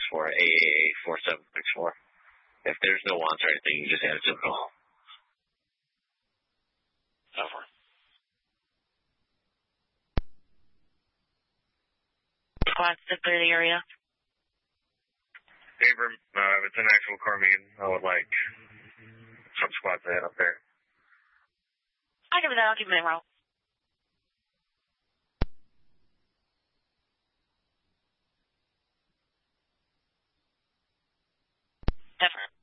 for AAA4764. If there's no wants or anything, you just answer the call. Over. Squads to clear the area. Abram, it's an actual car meeting. I would like some squads to head up there. I give it that. I'll give it a roll. Definitely.